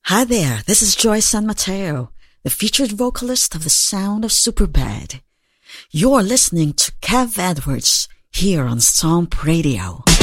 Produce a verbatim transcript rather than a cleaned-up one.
Hi there, this is Joy San Mateo, the featured vocalist of The Sound of Superbad. You're listening to Kev Edwards here on Stomp Radio.